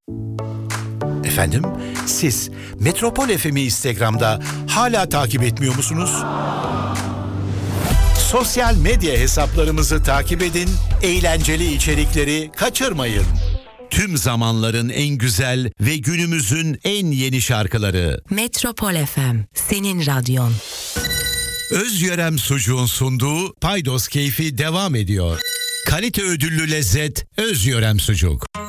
Efendim, siz Metropol FM'i Instagram'da hala takip etmiyor musunuz? Sosyal medya hesaplarımızı takip edin, eğlenceli içerikleri kaçırmayın. Tüm zamanların en güzel ve günümüzün en yeni şarkıları. Metropol FM, senin radyon. Özyörem Sucuğun sunduğu Paydos Keyfi devam ediyor. Kalite ödüllü lezzet Özyörem Sucuk.